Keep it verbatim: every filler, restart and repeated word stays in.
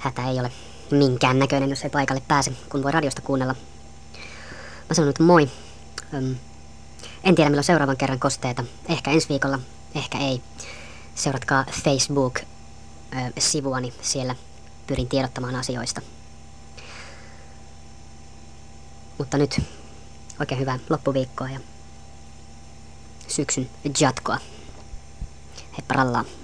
hätä ei ole minkään näköinen, jos ei paikalle pääse, kun voi radiosta kuunnella. Mä sanon nyt moi. Öm, en tiedä milloin seuraavan kerran kosteeta. Ehkä ensi viikolla, ehkä ei. Seuratkaa Facebook-sivuani, siellä pyrin tiedottamaan asioista. Mutta nyt oikein hyvää loppuviikkoa ja syksyn jatkoa. Heippa rallaa.